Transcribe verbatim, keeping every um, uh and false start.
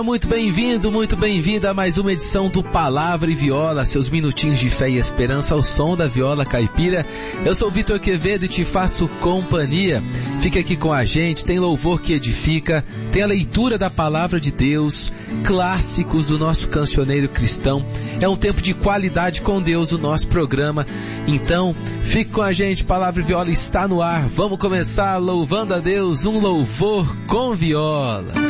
Muito bem-vindo, muito bem-vinda a mais uma edição do Palavra e Viola, seus minutinhos de fé e esperança ao som da viola caipira. Eu sou o Vitor Quevedo e te faço companhia. Fica aqui com a gente, tem louvor que edifica, tem a leitura da Palavra de Deus, clássicos do nosso cancioneiro cristão. É um tempo de qualidade com Deus, o nosso programa. Então, fique com a gente, Palavra e Viola está no ar. Vamos começar louvando a Deus, um louvor com viola.